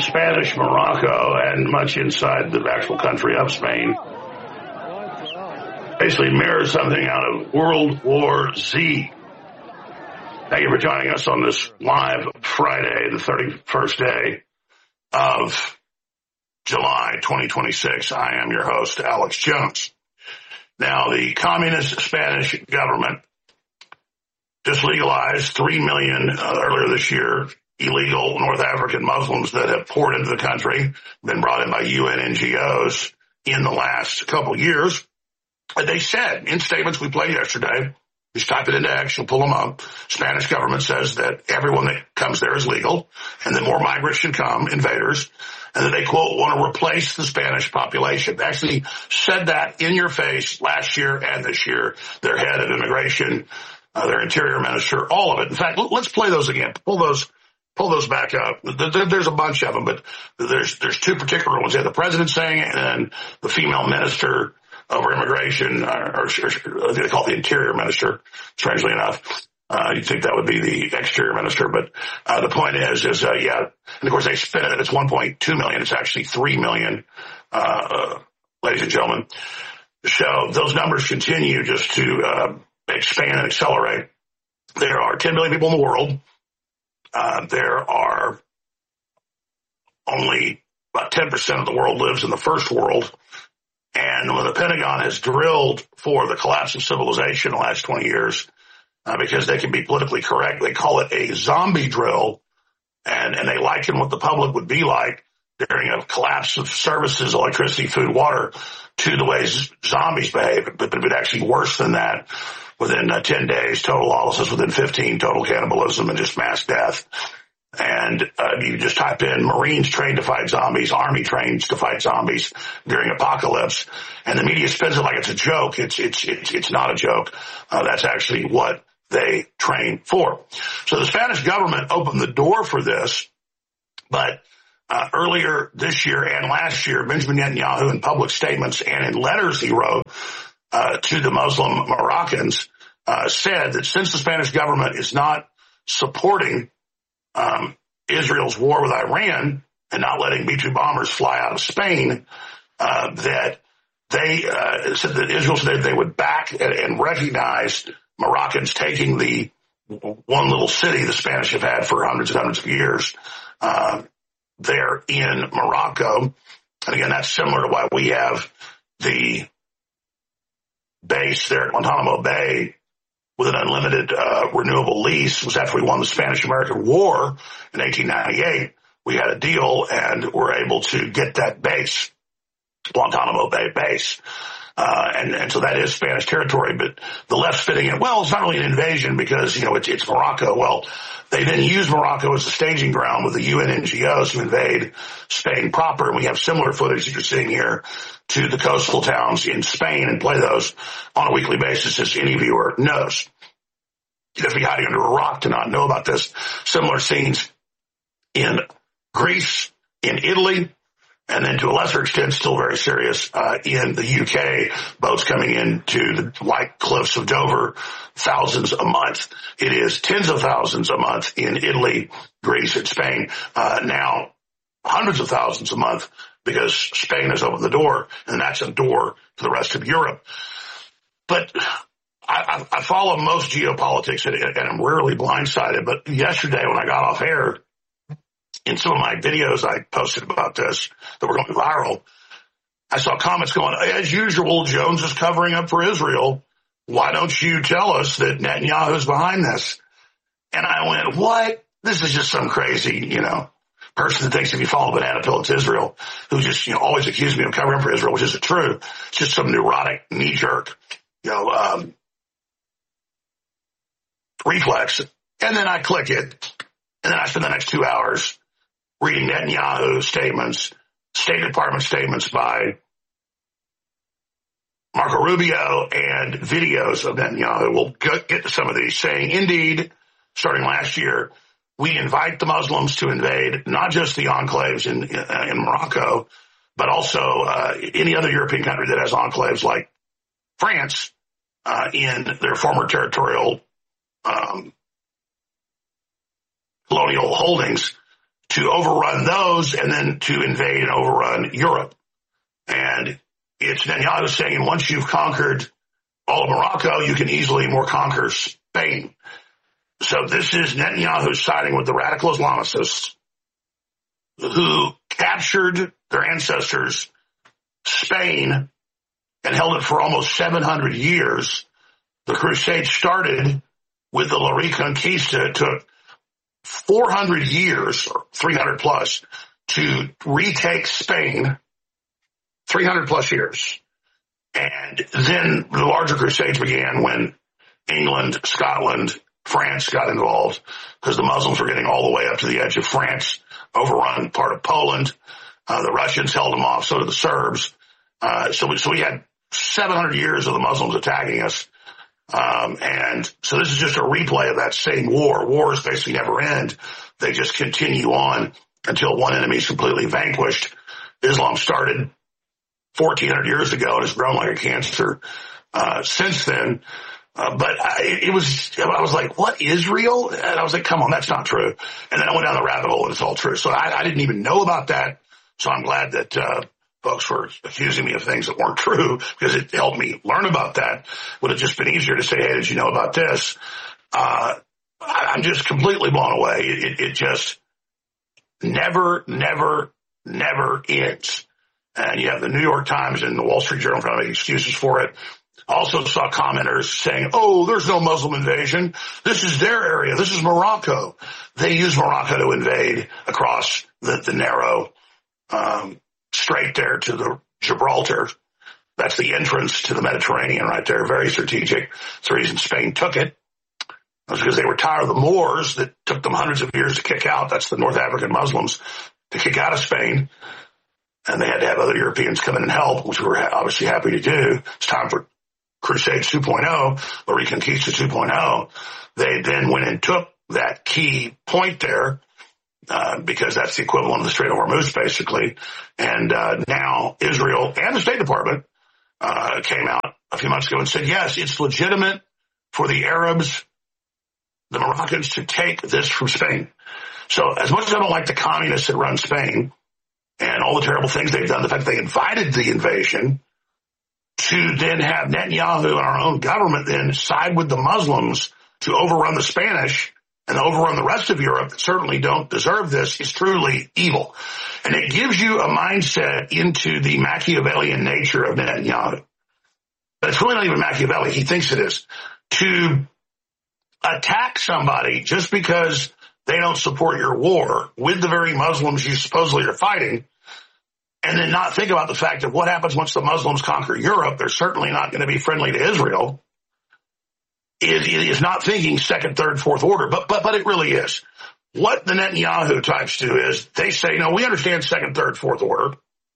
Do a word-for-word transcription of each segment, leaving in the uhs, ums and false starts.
Spanish Morocco and much inside the actual country of Spain basically mirrors something out of World War Z. Thank you for joining us on this live Friday, the thirty-first day of July twenty twenty-six. I am your host, Alex Jones. Now, the communist Spanish government just legalized three million uh, earlier this year illegal North African Muslims that have poured into the country, been brought in by U N N G Os in the last couple of years. And they said in statements we played yesterday, just type it into X, you'll pull them up. Spanish government says that everyone that comes there is legal and that more migrants should come, invaders, and that they, quote, want to replace the Spanish population. They actually said that in your face last year and this year. Their head of immigration, uh, their interior minister, all of it. In fact, let's play those again. Pull those, pull those back up. There's a bunch of them, but there's, there's two particular ones. Yeah, the president saying it and then the female minister over immigration, or, or, or they call it the interior minister, strangely enough. Uh, you'd think that would be the exterior minister, but, uh, the point is, is, uh, yeah, and of course they spin it, it's one point two million, it's actually three million, uh, uh, ladies and gentlemen. So those numbers continue just to, uh, expand and accelerate. There are ten billion people in the world. Uh, there are only about ten percent of the world lives in the first world. And when the Pentagon has drilled for the collapse of civilization in the last twenty years, uh, because they can be politically correct, they call it a zombie drill, and, and they liken what the public would be like during a collapse of services, electricity, food, water, to the ways zombies behave. But, but actually worse than that. Within uh, ten days, total lawlessness. Within fifteen, total cannibalism and just mass death. And uh, you just type in Marines trained to fight zombies, Army trained to fight zombies during apocalypse, and the media spins it like it's a joke. It's it's it's, it's not a joke. Uh, that's actually what they train for. So the Spanish government opened the door for this, but uh, earlier this year and last year, Benjamin Netanyahu, in public statements and in letters he wrote uh, to the Muslim Moroccans, uh, said that since the Spanish government is not supporting Um, Israel's war with Iran and not letting B two bombers fly out of Spain, uh, that they uh, said that Israel said they would back and, and recognize Moroccans taking the one little city the Spanish have had for hundreds and hundreds of years uh, there in Morocco. And again, that's similar to why we have the base there at Guantanamo Bay with an unlimited uh, renewable lease. It was after we won the Spanish-American War in eighteen ninety-eight. We had a deal and were able to get that base, Guantanamo Bay base. Uh, and, and so that is Spanish territory, but the left's fitting it. Well, it's not really an invasion because, you know, it's, it's Morocco. Well, they then use Morocco as a staging ground with the U N N G Os to invade Spain proper. And we have similar footage that you're seeing here to the coastal towns in Spain and play those on a weekly basis, as any viewer knows. You'd have to be hiding under a rock to not know about this. Similar scenes in Greece, in Italy, and then to a lesser extent, still very serious, uh, in the U K, boats coming into the white cliffs of Dover, thousands a month. It is tens of thousands a month in Italy, Greece, and Spain. Uh, now hundreds of thousands a month because Spain has opened the door, and that's a door to the rest of Europe. But I, I follow most geopolitics, and, and I'm rarely blindsided. But yesterday when I got off air, in some of my videos I posted about this that were going viral, I saw comments going, as usual, Jones is covering up for Israel. Why don't you tell us that Netanyahu is behind this? And I went, what? This is just some crazy, you know, person that thinks if you follow Banana Pill, it's Israel, who just, you know, always accused me of covering up for Israel, which isn't true. It's just some neurotic knee-jerk, you know, um, reflex. And then I click it, and then I spend the next two hours reading Netanyahu statements, State Department statements by Marco Rubio, and videos of Netanyahu. We'll get to some of these, saying, indeed, starting last year, we invite the Muslims to invade not just the enclaves in in, in Morocco, but also uh, any other European country that has enclaves like France uh, in their former territorial um, colonial holdings, to overrun those and then to invade and overrun Europe. And it's Netanyahu saying once you've conquered all of Morocco, you can easily more conquer Spain. So this is Netanyahu siding with the radical Islamicists who captured their ancestors, Spain, and held it for almost seven hundred years. The crusade started with the La Reconquista. It took four hundred years, or three hundred plus, to retake Spain, three hundred plus years. And then the larger crusades began when England, Scotland, France got involved because the Muslims were getting all the way up to the edge of France, overrun part of Poland. Uh, the Russians held them off, so did the Serbs. Uh, so, we, so we had seven hundred years of the Muslims attacking us. Um, and so this is just a replay of that same war. Wars basically never end. They just continue on until one enemy is completely vanquished. Islam started fourteen hundred years ago and has grown like a cancer uh, since then. Uh, but I, it was, I was like, what, Israel? And I was like, come on, that's not true. And then I went down the rabbit hole and it's all true. So I, I didn't even know about that. So I'm glad that uh, folks were accusing me of things that weren't true because it helped me learn about that. Would have just been easier to say, hey, did you know about this? Uh, I, I'm just completely blown away. It, it, it just never, never, never ends. And you have the New York Times and the Wall Street Journal trying to make excuses for it. Also saw commenters saying, oh, there's no Muslim invasion. This is their area. This is Morocco. They use Morocco to invade across the, the narrow um, strait there to the Gibraltar. That's the entrance to the Mediterranean right there. Very strategic. That's the reason Spain took it. It was because they were tired of the Moors that took them hundreds of years to kick out. That's the North African Muslims to kick out of Spain. And they had to have other Europeans come in and help, which we were obviously happy to do. It's time for Crusades two point oh, or Reconquista two point oh. They then went and took that key point there, uh, because that's the equivalent of the Strait of Hormuz, basically. And uh, now Israel and the State Department uh, came out a few months ago and said, yes, it's legitimate for the Arabs, the Moroccans, to take this from Spain. So as much as I don't like the communists that run Spain and all the terrible things they've done, the fact that they invited the invasion, to then have Netanyahu and our own government then side with the Muslims to overrun the Spanish and overrun the rest of Europe that certainly don't deserve this is truly evil. And it gives you a mindset into the Machiavellian nature of Netanyahu. But it's really not even Machiavelli. He thinks it is. To attack somebody just because they don't support your war with the very Muslims you supposedly are fighting, and then not think about the fact that what happens once the Muslims conquer Europe, they're certainly not going to be friendly to Israel. It, it is not thinking second, third, fourth order, but, but, but it really is. What the Netanyahu types do is they say, no, we understand second, third, fourth order,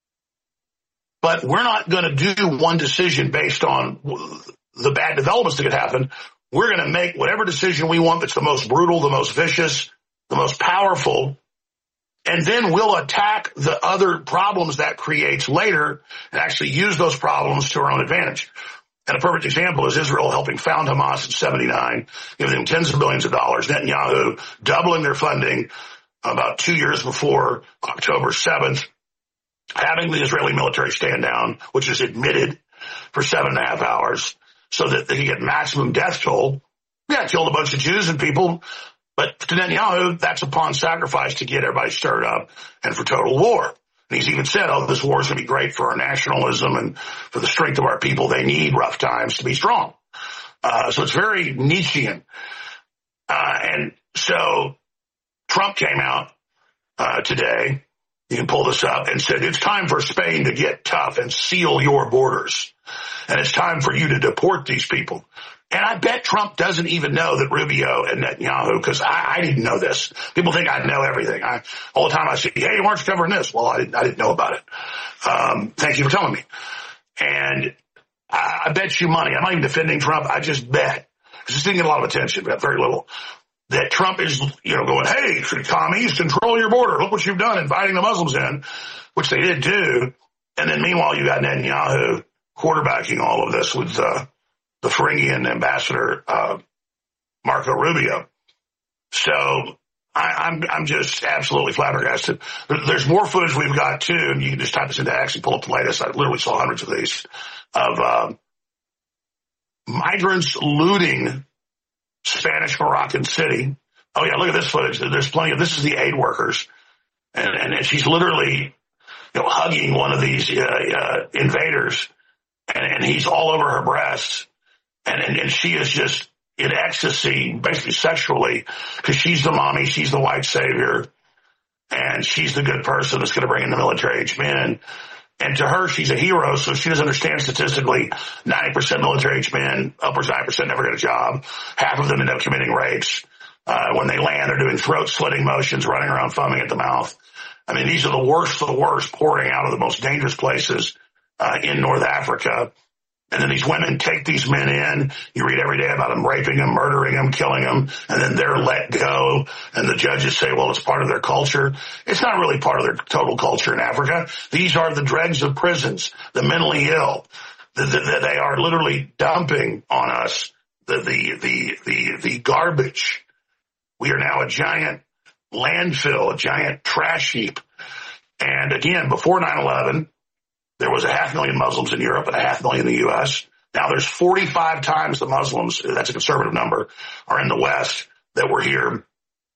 but we're not going to do one decision based on the bad developments that could happen. We're going to make whatever decision we want that's the most brutal, the most vicious, the most powerful, and then we'll attack the other problems that creates later and actually use those problems to our own advantage. And a perfect example is Israel helping found Hamas in seventy-nine, giving them tens of billions of dollars, Netanyahu doubling their funding about two years before October seventh, having the Israeli military stand down, which is admitted, for seven and a half hours so that they can get maximum death toll. Yeah, killed a bunch of Jews and people. But to Netanyahu, that's a pawn sacrifice to get everybody stirred up and for total war. And he's even said, oh, this war is going to be great for our nationalism and for the strength of our people. They need rough times to be strong. Uh, so it's very Nietzschean. Uh, and so Trump came out uh, today, you can pull this up, and said, it's time for Spain to get tough and seal your borders. And it's time for you to deport these people. And I bet Trump doesn't even know that Rubio and Netanyahu, because I, I didn't know this. People think I know everything. I, all the time I say, hey, why aren't you covering this? Well, I didn't, I didn't know about it. Um, thank you for telling me. And I, I bet you money. I'm not even defending Trump. I just bet, because this didn't get a lot of attention, but very little, that Trump is, you know, going, hey, commies, control your border. Look what you've done, inviting the Muslims in, which they did do. And then meanwhile, you got Netanyahu quarterbacking all of this with, uh, the Ferengian ambassador, uh, Marco Rubio. So I, I'm I'm just absolutely flabbergasted. There, there's more footage we've got too, and you can just type this into X and pull up the latest. I literally saw hundreds of these of uh, migrants looting Spanish Moroccan city. Oh yeah, look at this footage. There's plenty of this is the aid workers, and and she's literally you know hugging one of these uh, uh, invaders, and, and he's all over her breasts, and, and and she is just in ecstasy, basically sexually, because she's the mommy, she's the white savior, and she's the good person that's going to bring in the military-age men. And to her, she's a hero, so she doesn't understand statistically ninety percent military-age men, upwards ninety percent never get a job. Half of them end up committing rapes. Uh, when they land, they're doing throat-slitting motions, running around foaming at the mouth. I mean, these are the worst of the worst pouring out of the most dangerous places uh, in North Africa. And then these women take these men in. You read every day about them raping them, murdering them, killing them, and then they're let go. And the judges say, well, it's part of their culture. It's not really part of their total culture in Africa. These are the dregs of prisons, the mentally ill. The, the, the, they are literally dumping on us the, the, the, the, the garbage. We are now a giant landfill, a giant trash heap. And again, before nine eleven, there was a half million Muslims in Europe and a half million in the U S. Now there's forty-five times the Muslims, that's a conservative number, are in the West that were here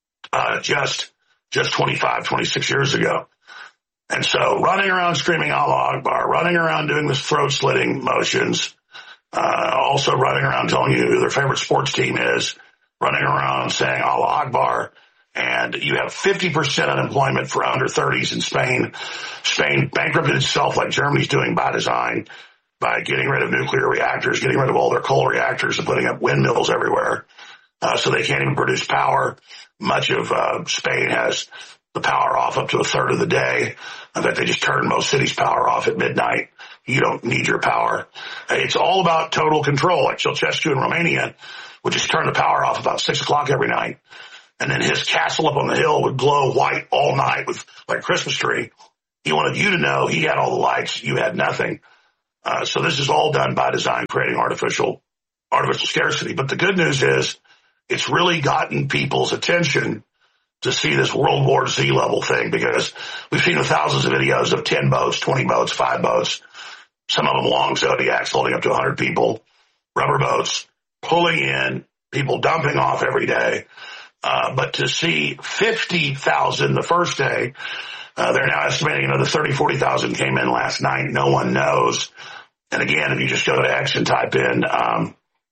uh, just just twenty-five, twenty-six years ago. And so running around screaming Allah Akbar, running around doing this throat-slitting motions, uh, also running around telling you who their favorite sports team is, running around saying Allah Akbar. And you have fifty percent unemployment for under thirties in Spain. Spain bankrupted itself like Germany's doing by design by getting rid of nuclear reactors, getting rid of all their coal reactors and putting up windmills everywhere. Uh, so they can't even produce power. Much of uh, Spain has the power off up to a third of the day. In fact, they just turned most cities' power off at midnight. You don't need your power. It's all about total control. Like Ceausescu in Romania would just turn the power off about six o'clock every night. And then his castle up on the hill would glow white all night with like a Christmas tree. He wanted you to know he had all the lights, you had nothing. Uh, so this is all done by design, creating artificial, artificial scarcity. But the good news is it's really gotten people's attention to see this World War Z level thing, because we've seen thousands of videos of ten boats, twenty boats, five boats, some of them long Zodiacs holding up to one hundred people, rubber boats, pulling in, people dumping off every day. Uh, but to see fifty thousand the first day, uh, they're now estimating another thirty, forty thousand came in last night. No one knows. And again, if you just go to X and type in, um,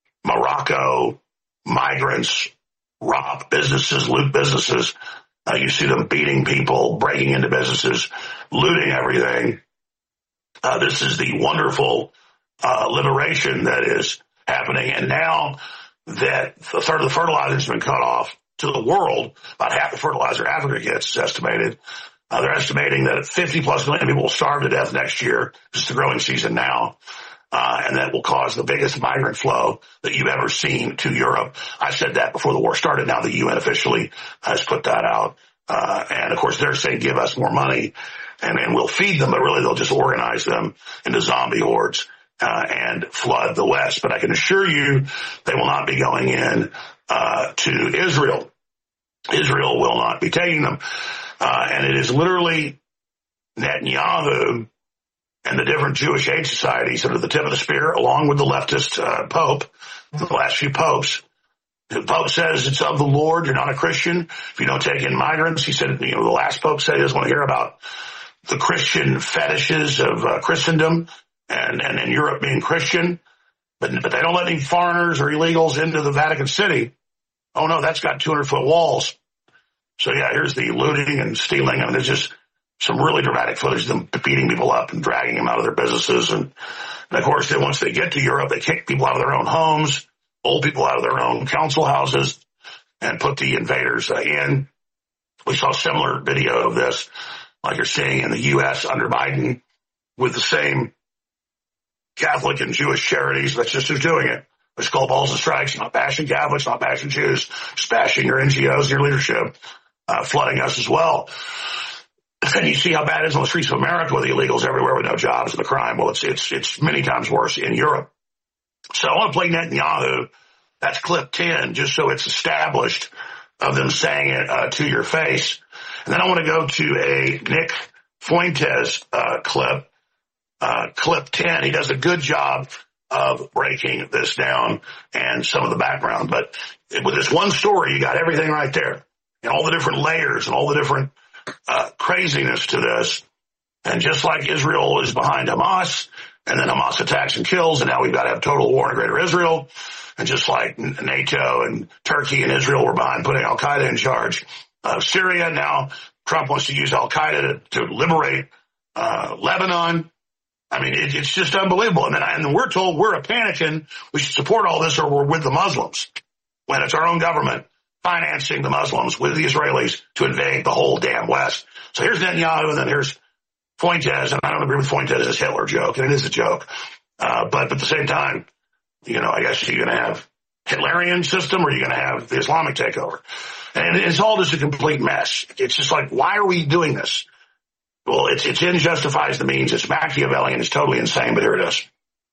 Morocco, migrants, rob businesses, loot businesses, uh, you see them beating people, breaking into businesses, looting everything. Uh, this is the wonderful, uh, liberation that is happening. And now that a third of the fertilizer has been cut off to the world, about half the fertilizer Africa gets is estimated. Uh, they're estimating that fifty plus million people will starve to death next year. This is the growing season now. Uh, and that will cause the biggest migrant flow that you've ever seen to Europe. I said that before the war started. Now the U N officially has put that out. Uh, and of course they're saying give us more money and, and we'll feed them, but really they'll just organize them into zombie hordes, uh, and flood the West. But I can assure you they will not be going in Uh, to Israel. Israel will not be taking them. Uh, and it is literally Netanyahu and the different Jewish aid societies that are the tip of the spear, along with the leftist uh, Pope, the last few popes. The Pope says it's of the Lord. You're not a Christian if you don't take in migrants. He said, you know, the last Pope said he doesn't want to hear about the Christian fetishes of uh, Christendom and, and, and Europe being Christian. But, but they don't let any foreigners or illegals into the Vatican City. Oh, no, that's got two hundred foot walls. So, yeah, here's the looting and stealing. I mean, there's just some really dramatic footage of them beating people up and dragging them out of their businesses. And, and of course, then once they get to Europe, they kick people out of their own homes, old people out of their own council houses, and put the invaders uh, in. We saw a similar video of this, like you're seeing in the U S under Biden, with the same Catholic and Jewish charities. That's just who's doing it. It's called balls and strikes, not bashing Catholics, not bashing Jews, just bashing your N G Os, your leadership, uh, flooding us as well. And you see how bad it is on the streets of America with the illegals everywhere with no jobs and the crime. Well, it's, it's, it's many times worse in Europe. So I want to play Netanyahu. That's clip ten, just so it's established of them saying it uh, to your face. And then I want to go to a Nick Fuentes uh, clip, uh, clip ten. He does a good job of breaking this down and some of the background. But with this one story, you got everything right there and all the different layers and all the different uh, craziness to this. And just like Israel is behind Hamas, and then Hamas attacks and kills, and now we've got to have total war in greater Israel. And just like NATO and Turkey and Israel were behind putting al-Qaeda in charge of Syria, now Trump wants to use al-Qaeda to, to liberate uh, Lebanon. I mean, it, it's just unbelievable. And then, and then we're told we're a panicking, we should support all this or we're with the Muslims, when it's our own government financing the Muslims with the Israelis to invade the whole damn West. So here's Netanyahu, and then here's Fuentes, and I don't agree with Fuentes' Hitler joke, and it is a joke. Uh, but, but at the same time, you know, I guess you're going to have Hitlerian system or you're going to have the Islamic takeover. And it's all just a complete mess. It's just like, why are we doing this? Well, it's, it's end justifies the means. It's Machiavellian. It's totally insane, but here it is.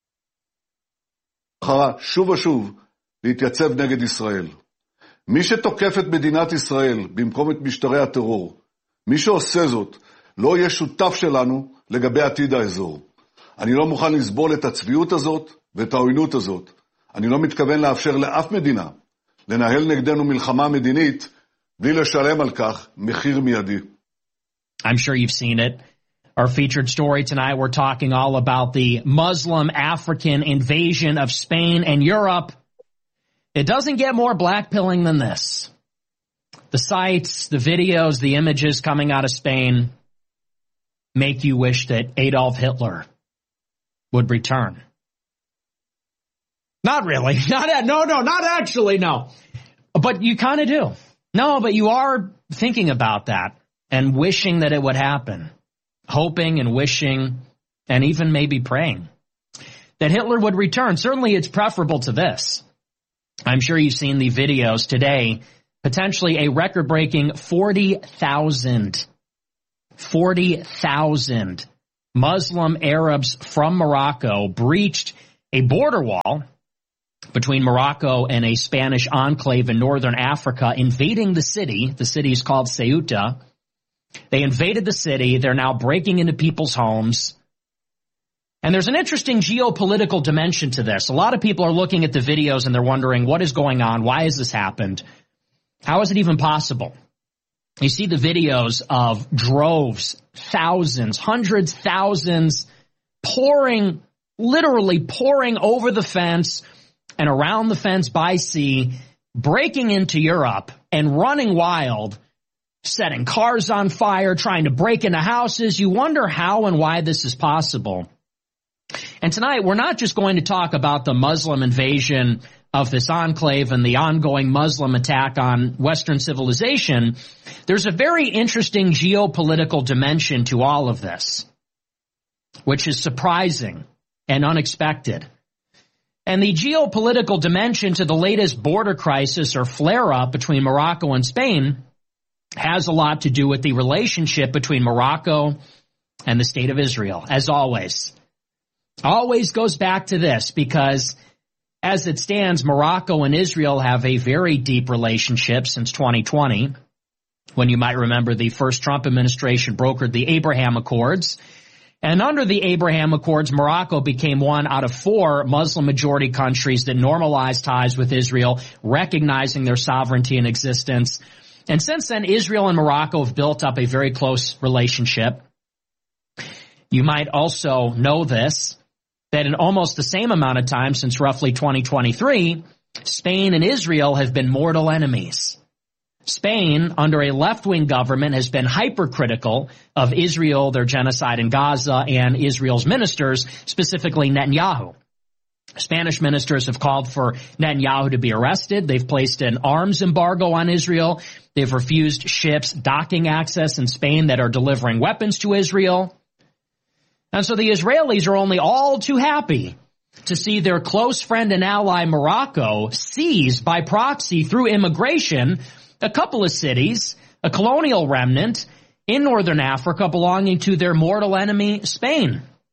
שוב ושוב להתייצב נגד ישראל. מי שתוקף את מדינת ישראל במקום את משטרי הטרור, מי שעושה זאת, לא יהיה שותף שלנו לגבי עתיד האזור. אני לא מוכן לסבול את הצביעות הזאת ואת העוינות הזאת. אני לא מתכוון לאפשר לאף מדינה לנהל נגדנו מלחמה מדינית בלי לשלם על כך מחיר מיידי. I'm sure you've seen it. Our featured story tonight, we're talking all about the Muslim African invasion of Spain and Europe. It doesn't get more blackpilling than this. The sights, the videos, the images coming out of Spain make you wish that Adolf Hitler would return. Not really. Not no, no, not actually, no. But you kind of do. No, but you are thinking about that and wishing that it would happen. Hoping and wishing and even maybe praying that Hitler would return. Certainly it's preferable to this. I'm sure you've seen the videos today. Potentially a record-breaking forty thousand, forty thousand Muslim Arabs from Morocco breached a border wall between Morocco and a Spanish enclave in northern Africa, invading the city. The city is called Ceuta. They invaded the city. They're now breaking into people's homes. And there's an interesting geopolitical dimension to this. A lot of people are looking at the videos and they're wondering, what is going on? Why has this happened? How is it even possible? You see the videos of droves, thousands, hundreds, thousands, pouring, literally pouring over the fence and around the fence by sea, breaking into Europe and running wild, setting cars on fire, trying to break into houses. You wonder how and why this is possible. And tonight, we're not just going to talk about the Muslim invasion of this enclave and the ongoing Muslim attack on Western civilization. There's a very interesting geopolitical dimension to all of this, which is surprising and unexpected. And the geopolitical dimension to the latest border crisis or flare-up between Morocco and Spain has a lot to do with the relationship between Morocco and the State of Israel, as always. Always goes back to this because, as it stands, Morocco and Israel have a very deep relationship since twenty twenty, when you might remember the first Trump administration brokered the Abraham Accords. And under the Abraham Accords, Morocco became one out of four Muslim-majority countries that normalized ties with Israel, recognizing their sovereignty and existence. And since then, Israel and Morocco have built up a very close relationship. You might also know this, that in almost the same amount of time since roughly twenty twenty-three, Spain and Israel have been mortal enemies. Spain, under a left-wing government, has been hypercritical of Israel, their genocide in Gaza, and Israel's ministers, specifically Netanyahu. Spanish ministers have called for Netanyahu to be arrested. They've placed an arms embargo on Israel. They've refused ships docking access in Spain that are delivering weapons to Israel. And so the Israelis are only all too happy to see their close friend and ally Morocco seize by proxy through immigration a couple of cities, a colonial remnant in northern Africa belonging to their mortal enemy, Spain.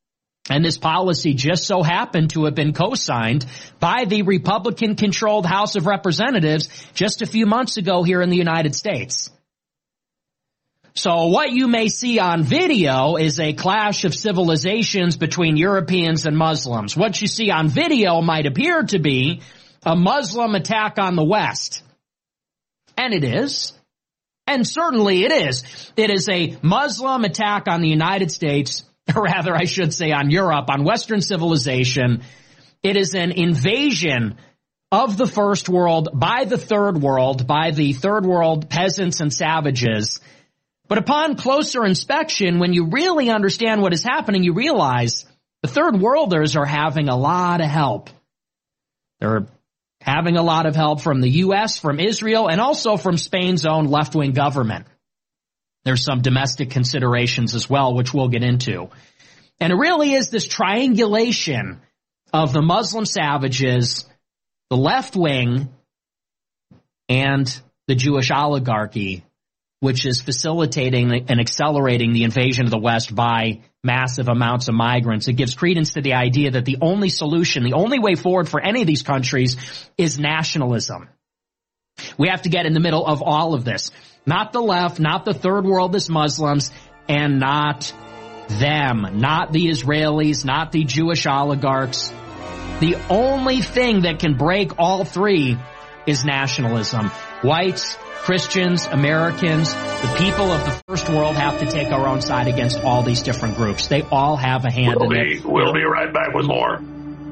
And this policy just so happened to have been co-signed by the Republican-controlled House of Representatives just a few months ago here in the United States. So what you may see on video is a clash of civilizations between Europeans and Muslims. What you see on video might appear to be a Muslim attack on the West. And it is. And certainly it is. It is a Muslim attack on the United States, or rather I should say on Europe, on Western civilization. It is an invasion of the first world by the third world, by the third world peasants and savages. But upon closer inspection, when you really understand what is happening, you realize the third worlders are having a lot of help. They're having a lot of help from the U S, from Israel, and also from Spain's own left-wing government. There's some domestic considerations as well, which we'll get into. And it really is this triangulation of the Muslim savages, the left wing, and the Jewish oligarchy, which is facilitating and accelerating the invasion of the West by massive amounts of migrants. It gives credence to the idea that the only solution, the only way forward for any of these countries is nationalism. We have to get in the middle of all of this. Not the left, not the third worldist Muslims, and not them, not the Israelis, not the Jewish oligarchs. The only thing that can break all three is nationalism. Whites, Christians, Americans, the people of the first world have to take our own side against all these different groups. They all have a hand we'll in be, it. We'll be right back with more.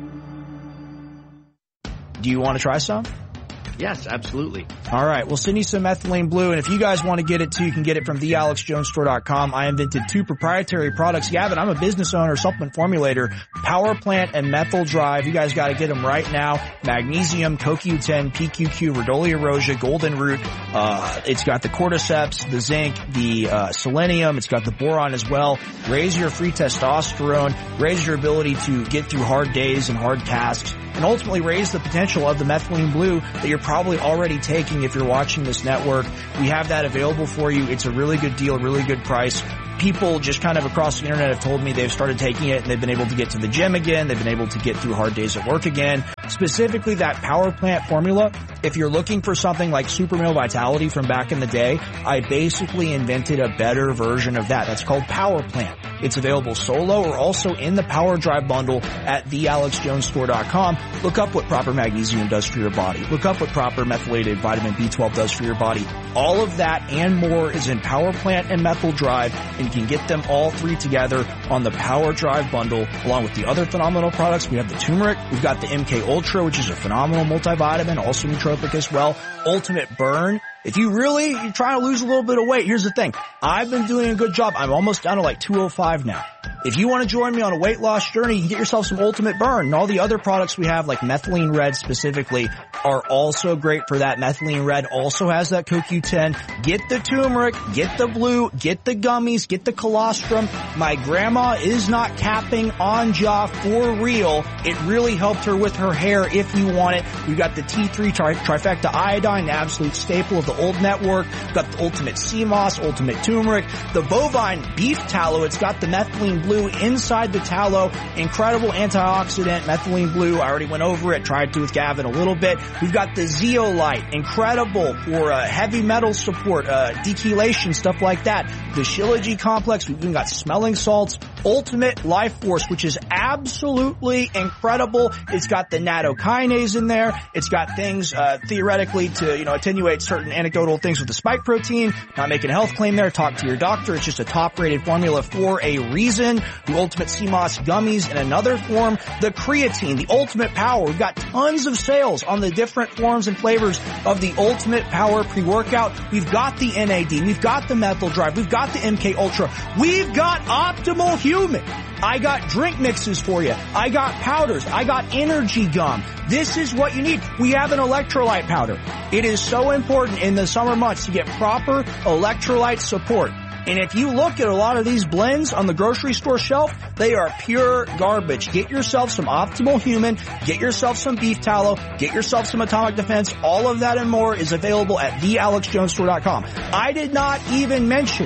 Do you want to try some? Yes, absolutely. All right, we'll send you some methylene blue, and if you guys want to get it too, you can get it from the alex jones store dot com. I invented two proprietary products. Gavin, I'm a business owner, supplement formulator, Power Plant and Methyl Drive. You guys got to get them right now. Magnesium, C O Q ten, P Q Q, Rhodolia rosea, Golden Root. Uh, it's got the cordyceps, the zinc, the uh, selenium. It's got the boron as well. Raise your free testosterone, raise your ability to get through hard days and hard tasks, and ultimately raise the potential of the methylene blue that you're probably already taking if you're watching this network. We have that available for you. It's a really good deal, a really good price. People just kind of across the internet have told me they've started taking it and they've been able to get to the gym again. They've been able to get through hard days at work again. Specifically that Power Plant formula, if you're looking for something like Super Male Vitality from back in the day, I basically invented a better version of that. That's called Power Plant. It's available solo or also in the Power Drive bundle at the alex jones store dot com. Look up what proper magnesium does for your body. Look up what proper methylated vitamin B twelve does for your body. All of that and more is in Power Plant and Methyl Drive, and you can get them all three together on the Power Drive bundle along with the other phenomenal products. We have the turmeric. We've got the M K Ultra, which is a phenomenal multivitamin, also nootropic as well. Ultimate Burn. If you really, you're trying to lose a little bit of weight, here's the thing. I've been doing a good job. I'm almost down to like two oh five now. If you want to join me on a weight loss journey, you can get yourself some Ultimate Burn. And all the other products we have, like Methylene Red specifically, are also great for that. Methylene Red also has that C O Q ten. Get the turmeric, get the blue, get the gummies, get the colostrum. My grandma is not capping Anja for real. It really helped her with her hair if you want it. We've got the T three tri- trifecta iodine, the absolute staple of the old network. We've got the Ultimate Sea Moss, Ultimate Turmeric, the bovine beef tallow. It's got the methylene blue inside the tallow. Incredible antioxidant, methylene blue. I already went over it, tried to with Gavin a little bit. We've got the zeolite, incredible for uh, heavy metal support, uh, dechelation, stuff like that. The Shilajit complex. We've even got smelling salts. Ultimate Life Force, which is absolutely incredible. It's got the nattokinase in there. It's got things, uh, theoretically to, you know, attenuate certain anecdotal things with the spike protein. Not making a health claim there. Talk to your doctor. It's just a top-rated formula for a reason. The Ultimate C M O S gummies in another form. The creatine, the Ultimate Power. We've got tons of sales on the different forms and flavors of the Ultimate Power pre-workout. We've got the N A D. We've got the Methyl Drive. We've got the M K Ultra. We've got Optimal Human. I got drink mixes for you. I got powders. I got energy gum. This is what you need. We have an electrolyte powder. It is so important in the summer months to get proper electrolyte support. And if you look at a lot of these blends on the grocery store shelf, they are pure garbage. Get yourself some Optimal Human. Get yourself some beef tallow. Get yourself some Atomic Defense. All of that and more is available at the alex jones store dot com. I did not even mention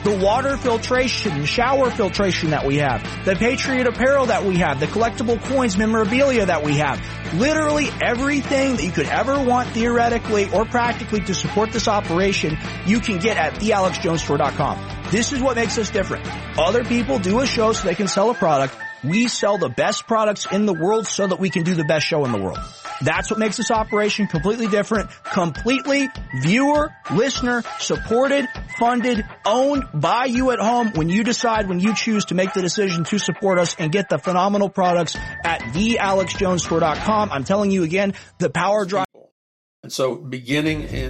the water filtration, shower filtration that we have, the Patriot apparel that we have, the collectible coins, memorabilia that we have. Literally everything that you could ever want theoretically or practically to support this operation, you can get at the alex jones store dot com. This is what makes us different. Other people do a show so they can sell a product. We sell the best products in the world so that we can do the best show in the world. That's what makes this operation completely different, completely viewer, listener, supported, funded, owned by you at home when you decide, when you choose to make the decision to support us and get the phenomenal products at the alex jones store dot com. I'm telling you again, the Power Drive. And so beginning in